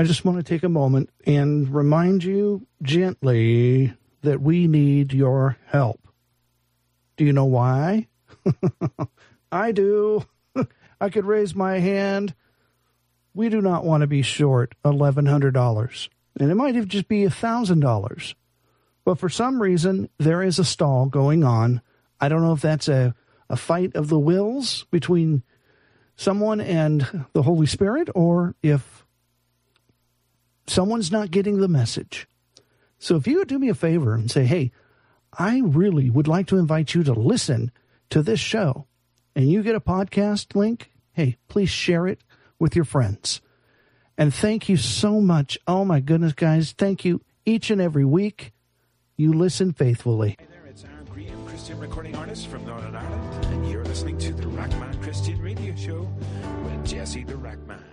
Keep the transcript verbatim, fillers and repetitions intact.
I just want to take a moment and remind you gently that we need your help. Do you know why? I do. I could raise my hand. We do not want to be short eleven hundred dollars. And it might just be one thousand dollars. But for some reason, there is a stall going on. I don't know if that's a, a fight of the wills between someone and the Holy Spirit, or if someone's not getting the message. So if you would do me a favor and say, hey, I really would like to invite you to listen to this show, and you get a podcast link, hey, please share it with your friends. And thank you so much. Oh, my goodness, guys. Thank you each and every week. You listen faithfully. Hey there, it's Aaron Graham, Christian recording artist from Northern Ireland, and you're listening to the Rackman Christian Radio Show with Jesse the Rackman.